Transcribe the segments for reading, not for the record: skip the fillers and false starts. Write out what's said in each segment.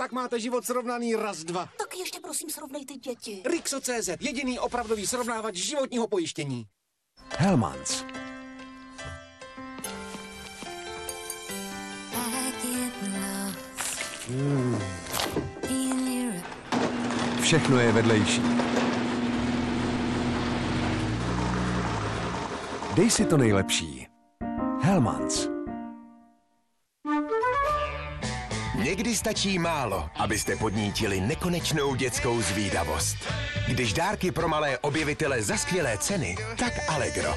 tak máte život srovnaný raz, dva. Tak ještě prosím srovnejte děti. Rixo.cz, jediný opravdový srovnávač životního pojištění. Hellmans. Všechno je vedlejší. Dej si to nejlepší. Hellmans. Někdy stačí málo, abyste podnítili nekonečnou dětskou zvídavost. Když dárky pro malé objevitele za skvělé ceny, tak Allegro.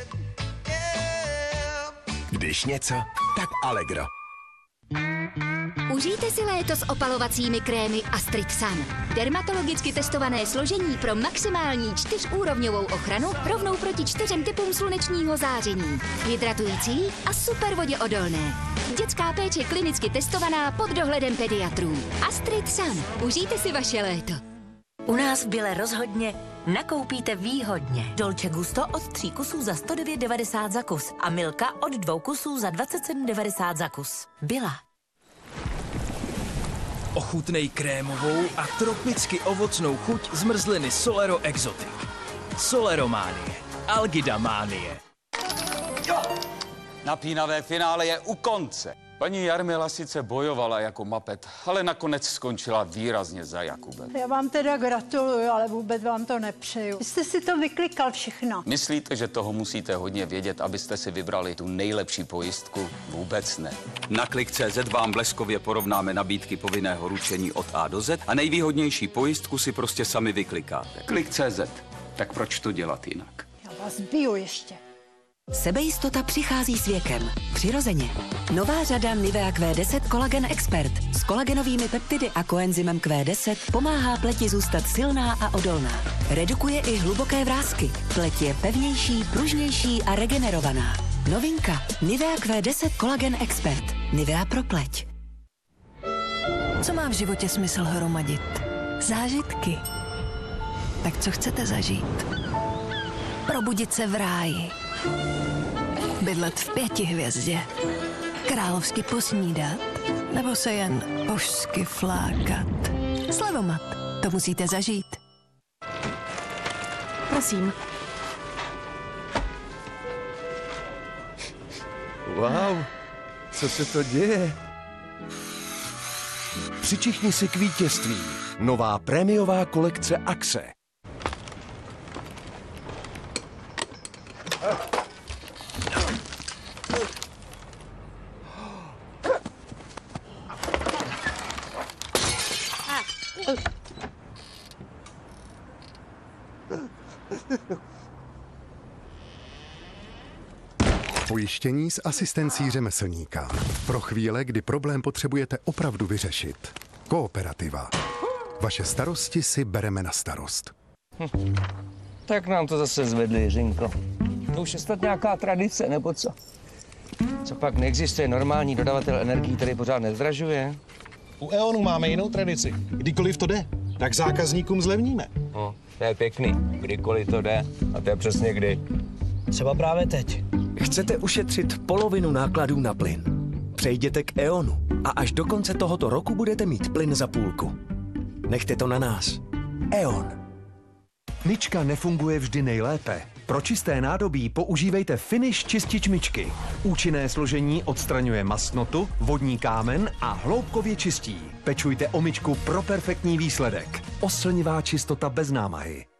Když něco, tak Allegro. Užijte si léto s opalovacími krémy Astrid Sun. Dermatologicky testované složení pro maximální 4úrovňovou ochranu rovnou proti 4 typům slunečního záření. Hydratující a super voděodolné. Dětská péče klinicky testovaná pod dohledem pediatrů. Astrid Sun. Užijte si vaše léto. U nás v Bile rozhodně nakoupíte výhodně. Dolce Gusto od 3 kusů za 109,90 za kus a Milka od 2 kusů za 27,90 za kus. Bila. Ochutnej krémovou a tropicky ovocnou chuť zmrzliny Solero Exotic. Solerománie. Algidamánie. Napínavé finále je u konce. Paní Jarmila sice bojovala jako mapet, ale nakonec skončila výrazně za Jakubem. Já vám teda gratuluju, ale vůbec vám to nepřeju. Vy jste si to vyklikal všechno. Myslíte, že toho musíte hodně vědět, abyste si vybrali tu nejlepší pojistku? Vůbec ne. Na Klik.cz vám bleskově porovnáme nabídky povinného ručení od A do Z a nejvýhodnější pojistku si prostě sami vyklikáte. Klik.cz. Tak proč to dělat jinak? Já vás biju ještě. Sebejistota přichází s věkem. Přirozeně. Nová řada Nivea Q10 Collagen Expert s kolagenovými peptidy a koenzymem Q10 pomáhá pleti zůstat silná a odolná. Redukuje i hluboké vrásky. Pleť je pevnější, pružnější a regenerovaná. Novinka. Nivea Q10 Collagen Expert. Nivea pro pleť. Co má v životě smysl hromadit? Zážitky. Tak co chcete zažít? Probudit se v ráji. Bydlet v 5 hvězdě. Královsky posnídat. Nebo se jen božsky flákat. Slevomat. To musíte zažít. Prosím. Wow, co se to děje? Přičichni si k vítězství. Nová prémiová kolekce Axe. Pojištění s asistencí řemeslníka. Pro chvíle, kdy problém potřebujete opravdu vyřešit. Kooperativa. Vaše starosti si bereme na starost. Tak nám to zase zvedli, Jiřinko. To už je snad nějaká tradice, nebo co? Co pak neexistuje normální dodavatel energií, který pořád nezdražuje? U E.ONu máme jinou tradici. Kdykoliv to jde, tak zákazníkům zlevníme. No, to je pěkný. Kdykoliv to jde. A to je přesně kdy. Třeba právě teď. Chcete ušetřit polovinu nákladů na plyn? Přejděte k E.ONu a až do konce tohoto roku budete mít plyn za půlku. Nechte to na nás. E.ON. Myčka nefunguje vždy nejlépe. Pro čisté nádobí používejte Finish čistič myčky. Účinné složení odstraňuje mastnotu, vodní kámen a hloubkově čistí. Pečujte o myčku pro perfektní výsledek. Oslnivá čistota bez námahy.